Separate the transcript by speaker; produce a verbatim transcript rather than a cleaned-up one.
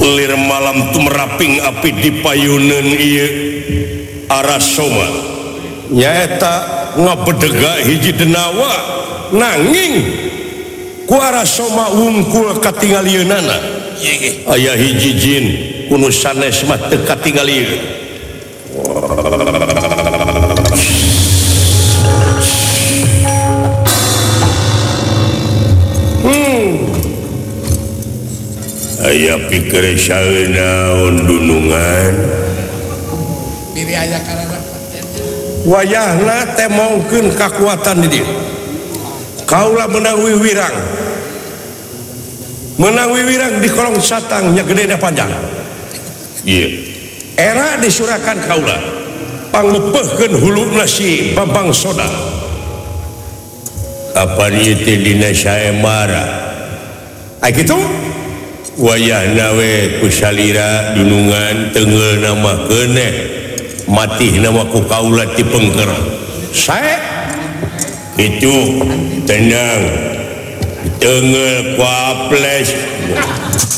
Speaker 1: lir malam tumraping api di payunan ieu Arasoma nyaeta ngabedega hiji denawa nanging ku Arasoma wungkul katingalieunana aya hiji jin kuno sanes mah teu katingalieun aya pikir saeunaon dunungan diri aya karana wayahna teh mongkeun kakuatan di dieu kaula menang wiwirang menang wiwirang di kolong satang nya gede da panjang ieu era disurakan kaula panglepehkeun huluna si Bambang Soda apa ieu teh dina saemara ai kitu wayahna we ku salira dunungan teungeul nama keuneh mati nama ku kaula ti pengker sae itu tenang teungeul ku aples